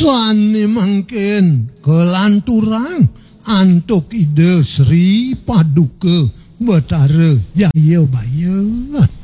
Sani mangkin kelanturan antuk ide Sri Paduka Betara Jayabaya.